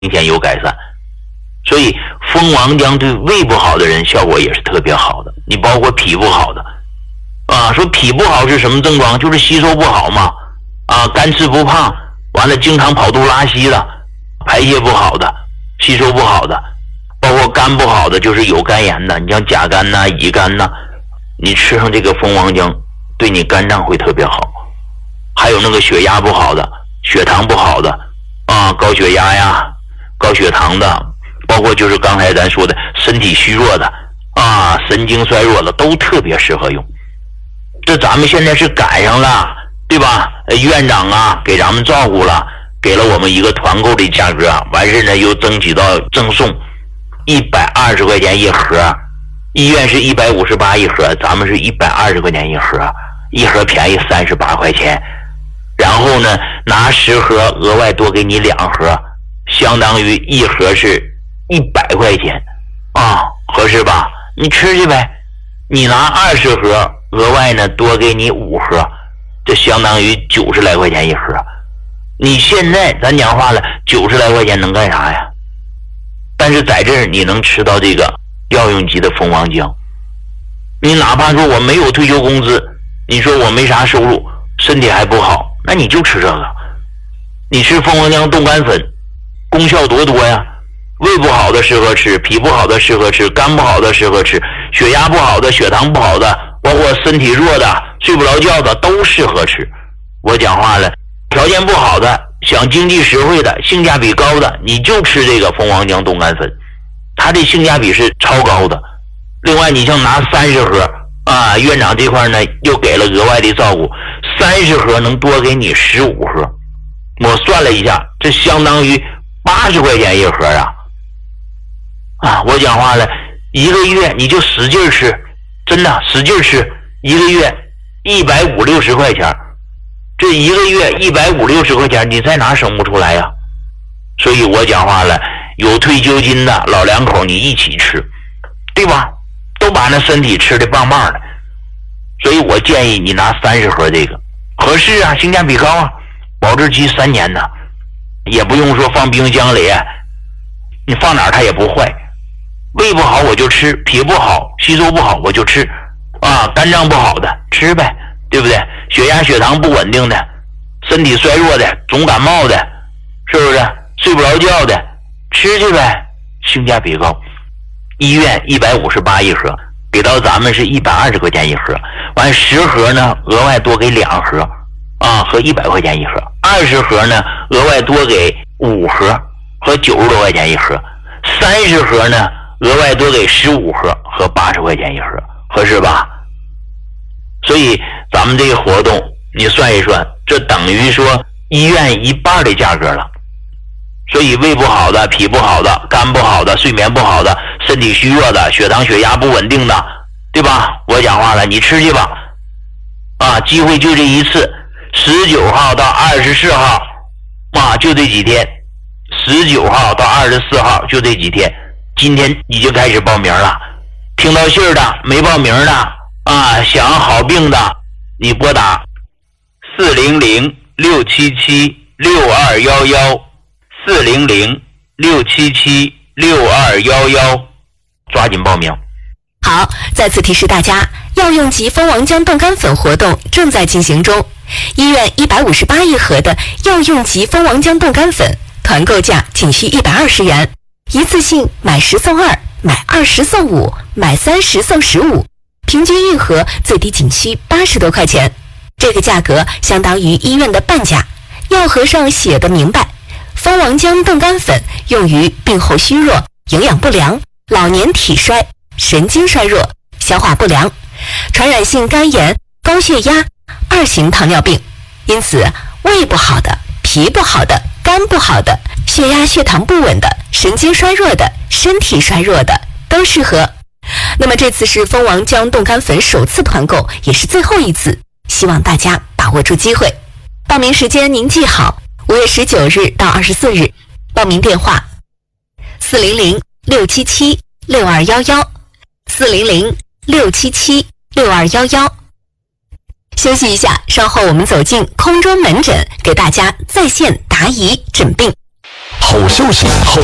明显有改善。所以蜂王浆对胃不好的人效果也是特别好的。你包括脾不好的说脾不好是什么症状？就是吸收不好嘛，干吃不胖，完了经常跑肚拉稀的，排泄不好的，吸收不好的，包括肝不好的，就是有肝炎的，你像甲肝呐、乙肝呐，你吃上这个蜂王浆对你肝脏会特别好。还有那个血压不好的，血糖不好的高血压呀、高血糖的，包括就是刚才咱说的身体虚弱的神经衰弱的，都特别适合用。这咱们现在是赶上了，对吧？院长给咱们照顾了，给了我们一个团购的价格，完事呢又争取到赠送120块钱一盒，医院是158一盒，咱们是120块钱一盒，一盒便宜38块钱。然后呢拿10盒额外多给你2盒，相当于一盒是100块钱合适吧？你吃去呗。你拿20盒额外呢多给你5盒，这相当于90来块钱一盒。你现在咱讲话了，90来块钱能干啥呀？但是在这儿你能吃到这个药用级的蜂王浆。你哪怕说我没有退休工资，你说我没啥收入，身体还不好，那你就吃这个。你吃蜂王浆冻干粉功效多多呀，胃不好的适合吃，脾不好的适合吃，肝不好的适合吃，血压不好的、血糖不好的，包括身体弱的、睡不着觉的都适合吃。我讲话了，条件不好的、想经济实惠的、性价比高的，你就吃这个蜂王浆冻干粉，它的性价比是超高的。另外你像拿30盒院长这块呢又给了额外的照顾，30盒能多给你15盒。我算了一下，这相当于80块钱一盒我讲话了，一个月你就使劲吃，真的使劲吃，一个月150-160块钱，这一个月150-160块钱，你在哪省不出来呀？所以我讲话了，有退休金的老两口你一起吃，对吧？都把那身体吃得棒棒的。所以我建议你拿30盒这个，合适性价比高保质期3年呢，也不用说放冰箱里，你放哪儿它也不坏。胃不好我就吃，脾不好吸收不好我就吃肝脏不好的吃呗，对不对？血压血糖不稳定的，身体衰弱的，总感冒的，是不是睡不着觉的，吃去呗，性价比高。医院158一盒，给到咱们是120块钱一盒，完10盒呢额外多给2盒和100块钱一盒，20盒呢额外多给5盒和90多块钱一盒，30盒呢额外多给15盒和80块钱一盒，合适吧？所以咱们这个活动你算一算，这等于说医院一半的价格了。所以胃不好的、脾不好的、肝不好的、睡眠不好的、身体虚弱的、血糖血压不稳定的，对吧？我讲话了，你吃去吧机会就这一次，19号到24号就这几天，19号到24号就这几天，今天已经开始报名了。听到信儿的没报名的想好病的，你拨打400-677-6211，400-677-6211，抓紧报名。 好，再次提示大家，药用级蜂王浆冻干粉活动正在进行中。医院158一盒的药用级蜂王浆冻干粉，团购价仅需120元，一次性买10送2，买20送5，买30送15，平均一盒最低仅需80多块钱。这个价格相当于医院的半价。药盒上写的明白，蜂王浆冻干粉用于病后虚弱、营养不良、老年体衰、神经衰弱、消化不良、传染性肝炎、高血压、2型糖尿病。因此胃不好的、脾不好的、肝不好的、血压血糖不稳的、神经衰弱的、身体衰弱的都适合。那么这次是蜂王浆冻干粉首次团购，也是最后一次，希望大家把握住机会。报名时间您记好，5月19日到24日。报名电话400-677-6211，400-677-6211。休息一下，稍后我们走进空中门诊，给大家在线答疑诊病。 好休息，好